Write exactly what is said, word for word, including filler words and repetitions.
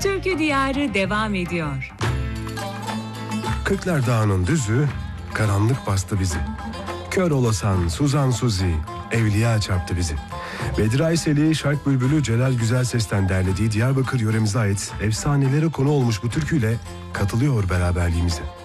Türkü Diyarı devam ediyor. Kırklar Dağı'nın düzü, karanlık bastı bizi. Kör olasan Suzan Suzi, evliya çarptı bizi. Bedri Ayseli, Şark Bülbülü Celal Güzelses'ten derlediği Diyarbakır yöremize ait efsanelere konu olmuş bu türküyle katılıyor beraberliğimize.